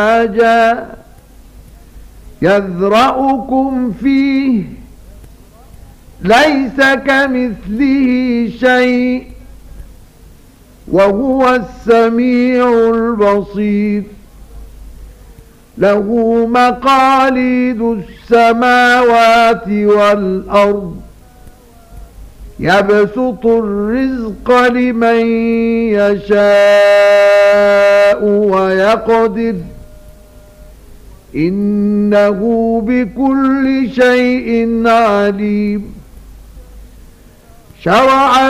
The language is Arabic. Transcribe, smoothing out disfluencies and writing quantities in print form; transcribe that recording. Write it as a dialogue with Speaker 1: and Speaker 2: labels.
Speaker 1: أُجَاجًا يَذْرَؤُكُمْ فِيهِ لَيْسَ كَمِثْلِهِ شَيْءٌ وَهُوَ السَّمِيعُ الْبَصِيرُ لَهُ مَقَالِيدُ السَّمَاوَاتِ وَالْأَرْضِ يَبْسُطُ الرِّزْقَ لِمَن يَشَاءُ وَيَقْدِرُ إِنَّهُ بِكُلِّ شَيْءٍ عَلِيمٌ. شَرَعَ